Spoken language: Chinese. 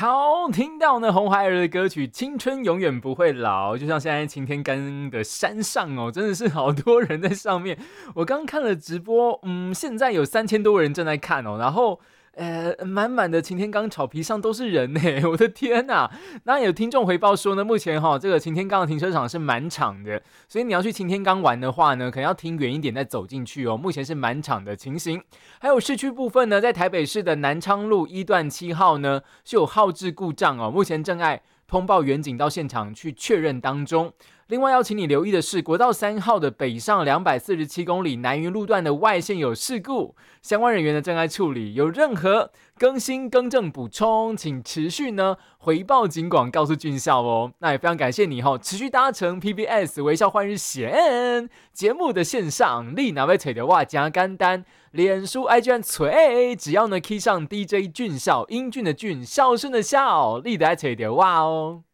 好，听到呢红孩儿的歌曲《青春永远不会老》，就像现在擎天岗的山上哦，真的是好多人在上面。我刚看了直播，现在有3000多人正在看哦，然后满满的擎天岗草皮上都是人呢，我的天哪！那有听众回报说呢，目前这个擎天岗的停车场是满场的，所以你要去擎天岗玩的话呢，可能要停远一点再走进去哦。目前是满场的情形。还有市区部分呢，在台北市的南昌路1段7号呢是有号志故障哦，目前正在通报远警到现场去确认当中。另外要请你留意的是，国道3号的北上247公里南云路段的外线有事故，相关人员呢正在处理，有任何更新、更正、补充，请持续呢回报警广，告诉军校哦。那也非常感谢你持续搭乘 PBS 微笑换日线节目的线上，你哪位找到我真简单，脸书 IG 找，只要呢 key 上 DJ 军校，英俊的俊，孝顺的孝，你就会找到我哦。